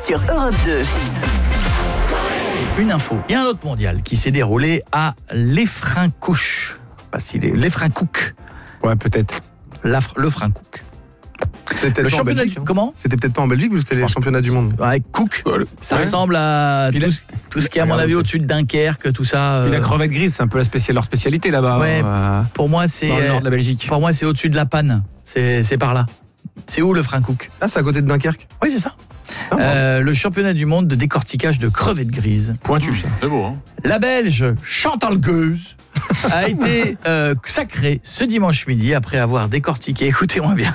sur Europe 2. Une info. Il y a un autre mondial qui s'est déroulé à Lefrancouch. Pas si Lefrancouch. Ouais, peut-être. Lefrancouch. C'était peut-être Le pas en championnat Belgique. comment C'était peut-être pas en Belgique, ou c'était les championnats du monde. Ouais, Cook. Ça Ouais. ressemble à tout ce qui est à mon avis au-dessus de Dunkerque, tout ça. Puis la crevette grise, c'est un peu leur spécialité là-bas. Ouais. Pour moi, c'est dans le nord de la Belgique. pour moi, c'est au-dessus de la Panne. C'est par là. C'est où le Lefrancouch? Ah, c'est à côté de Dunkerque. Oui, c'est ça. Le championnat du monde de décortiquage de crevettes grises. Pointu, ça. C'est beau, hein. La Belge Chantal Gueuse a été sacrée ce dimanche midi après avoir décortiqué, écoutez-moi bien,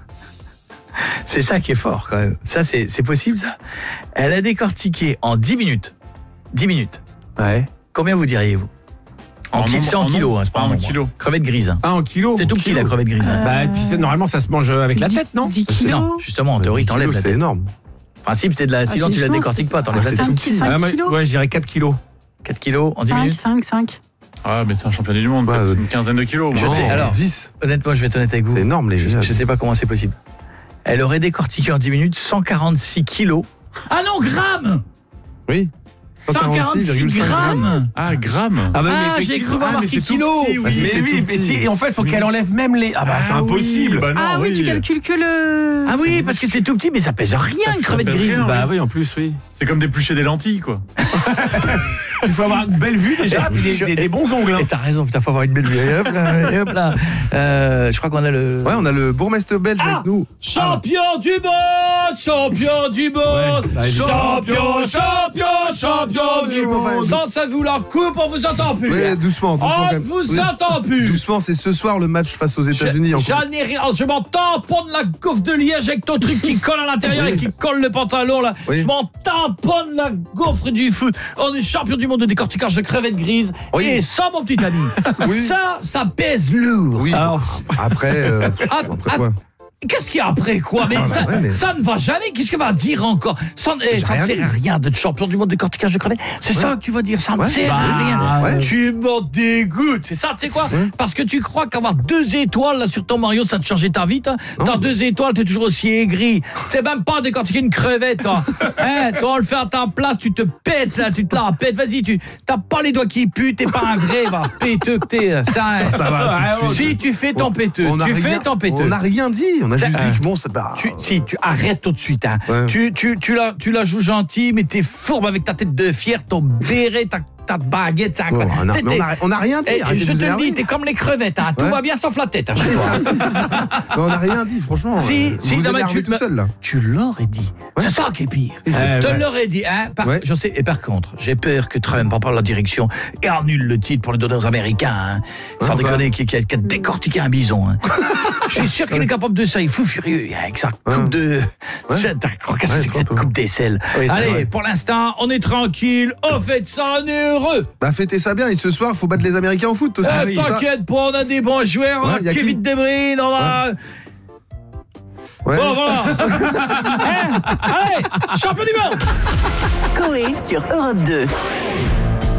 c'est ça qui est fort quand même, ça c'est possible ça. Elle a décortiqué en 10 minutes. 10 minutes. Ouais. Combien vous diriez-vous? C'est en kilos, c'est pas en kilos. Crevette grise. Hein. Ah, en kilos. C'est tout petit la crevette grise. Hein. Bah, et puis normalement, ça se mange avec la tête, non? 10 kilos. Non, justement, en théorie, 10 t'enlèves kilos, la c'est tête. énorme. En principe, c'est de la... sinon c'est tu la chaud, décortiques pas, t'enlèves la c'est tête. tout petit. 5 moi, kilos. ouais, je dirais 4 kilos. 4 kilos en 10 5, minutes. 5. Ah, mais c'est un championnat du monde, Ouais, peut-être une quinzaine de kilos. Je moi. sais, alors, 10. honnêtement, je vais être honnête avec vous. C'est énorme, les Je sais pas comment c'est possible. Elle aurait décortiqué en 10 minutes 146 kilos. Ah non, grammes. Oui. 146 grammes. Ah, grammes. Ah, bah, Ah, j'ai cru voir marqué kilos. Ah, si, Mais c'est oui, tout mais petit. si, et en fait, il faut qu'elle enlève même les... Ah bah, c'est impossible. Bah non, Ah oui, tu calcules que le... Ah oui, parce que c'est tout petit, mais ça pèse rien, une crevette pèse grise. rien. Bah oui, en plus, oui. C'est comme d'éplucher des lentilles, quoi. Il faut avoir une belle vue déjà, puis des bons ongles. Et t'as raison, putain, faut avoir une belle vue. Et hop là, et hop là. Je crois qu'on a le... Ouais, on a le bourgmestre belge avec nous. Champion du monde, champion du monde, bah, champion du monde. Sans ça vous leur coupe, on vous entend plus. Ouais, doucement On quand ne même. vous Oui. entend plus. Doucement, c'est ce soir le match face aux États-Unis. J'en ai rien, je m'en tamponne la gaufre de liège avec ton truc qui colle à l'intérieur Oui. et qui colle le pantalon là. Oui. Je m'en tamponne la gaufre du foot. On est champion du monde de décortiquage de crevettes grises. Oui. Et ça, mon petit ami, Oui. ça pèse lourd. Oui. Alors, Après, après quoi? Qu'est-ce qu'il y a après quoi? Mais, bah ouais, mais- ça ne va jamais. Qu'est-ce que va dire encore? Ça ne rien sert à rien d'être champion du monde de décortiquage de crevettes. C'est ça que tu vas dire. Ça ne Ouais. sert à rien. ouais. Tu m'en dégoûtes. C'est ça, tu sais quoi? Parce que tu crois qu'avoir 2 étoiles là sur ton Mario, ça te changeait ta vie. T'as 2 étoiles, t'es toujours aussi aigri. C'est même pas décortiquer une crevette, toi. Hein, toi, on le fait à ta place, tu te pètes là, tu te la pètes. Vas-y, t'as pas les doigts qui puent, t'es pas un vrai, va. Péteux que t'es. Ça va, tout de suite. Si tu fais ton péteux, On a tu rien- fais ton péteux. On n'a rien dit. On a juste dit que bon, c'est pas. Tu arrêtes tout de suite. Hein. Ouais. Tu la joues gentil, mais t'es fourbe avec ta tête de fier, ton béret, ta baguette. Oh, on a rien dit. Eh, Arrêtez je de vous te le énerver. dis, t'es comme les crevettes. Hein. Tout Ouais. va bien sauf la tête. Hein, chez toi. Mais on n'a rien dit, franchement. Si, vous si, vous non, mais énervez tout seul là. Tu l'aurais dit. C'est ça qui est pire. Te ouais. l'aurais dit. Hein. Ouais. Je sais. Et par contre, j'ai peur que Trump en parle la direction et annule le titre pour le donner aux Américains. Hein. Sans déconner, qui a décortiqué un bison. Hein. Je suis sûr qu'il est capable de ça. Il est fou furieux avec sa coupe de... Qu'est-ce que c'est que cette coupe d'aisselle? Oui, Allez, vrai. pour l'instant, on est tranquille. On fait ça, on est heureux. Bah fêtez ça bien et ce soir, faut battre les Américains au foot aussi. Ça- T'inquiète pas, on a des bons joueurs. Ouais, Hein. y a Kevin De Bruyne, on va... Ouais. Bon, voilà. Hein? Allez, champion du monde. Coé sur Europe 2.